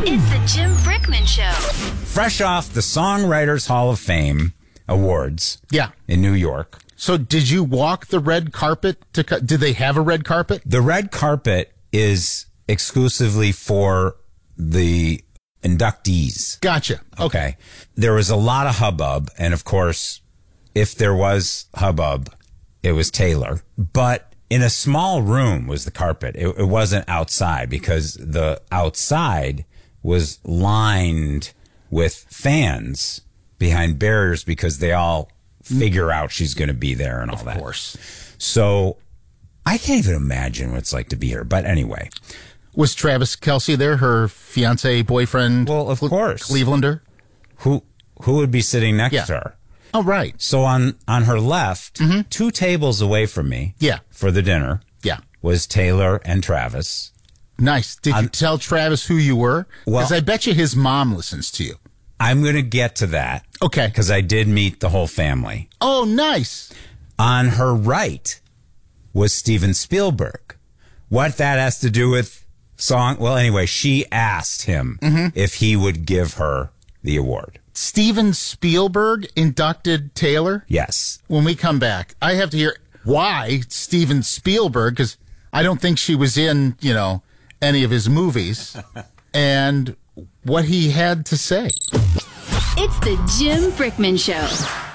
It's the Jim Brickman Show. Fresh off the Songwriters Hall of Fame Awards in New York. So did you walk the red carpet? Did they have a red carpet? The red carpet is exclusively for the inductees. Gotcha. Okay. There was a lot of hubbub. And of course, if there was hubbub, it was Taylor. But in a small room was the carpet. It wasn't outside because the outside was lined with fans behind barriers because they all figure out she's going to be there and all that. Of course. So I can't even imagine what it's like to be here. But anyway. Was Travis Kelce there, her fiance, boyfriend? Well, of course. Clevelander? Who would be sitting next to her? Oh, right. So on her left, 2 tables away from me for the dinner was Taylor and Travis. Nice. Did you tell Travis who you were? Because I bet you his mom listens to you. I'm going to get to that. Okay. Because I did meet the whole family. Oh, nice. On her right was Steven Spielberg. What that has to do with song? Well, anyway, she asked him if he would give her the award. Steven Spielberg inducted Taylor? Yes. When we come back, I have to hear why Steven Spielberg, because I don't think she was in, any of his movies, and what he had to say. It's the Jim Brickman Show.